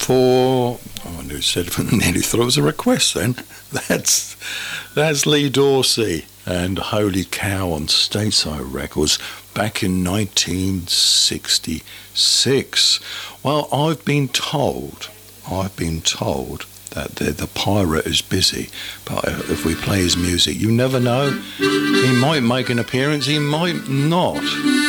for, I nearly thought it was a request then. That's Lee Dorsey and Holy Cow on Stateside Records back in 1966. Well, I've been told that the pirate is busy, but if we play his music, you never know. He might make an appearance, he might not.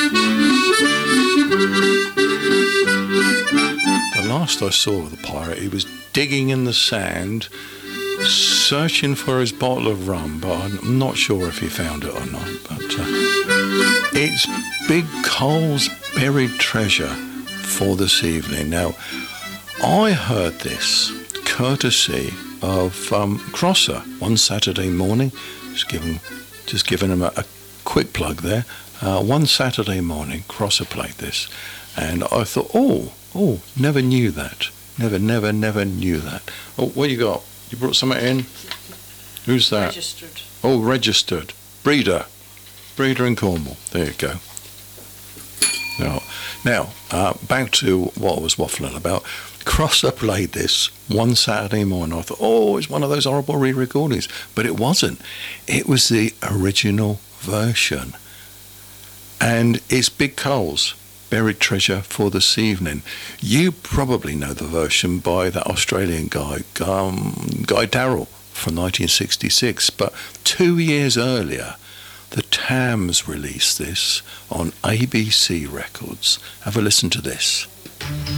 The last I saw of the pirate, he was digging in the sand, searching for his bottle of rum, but I'm not sure if he found it or not. But it's Big Cole's Buried Treasure for this evening. Now, I heard this courtesy of Crosser one Saturday morning. Just giving him a quick plug there. One Saturday morning, Crosser played this, and I thought, oh, never knew that. Never knew that. Oh, what you got? You brought something in? Who's that? Registered. Oh, registered. Breeder in Cornwall. There you go. Now, back to what I was waffling about. Crosser played this one Saturday morning. I thought, it's one of those horrible re-recordings. But it wasn't. It was the original version. And it's Big Cole's Buried Treasure for this evening. You probably know the version by that Australian guy, Guy Darrell, from 1966. But 2 years earlier, the Tams released this on ABC Records. Have a listen to this.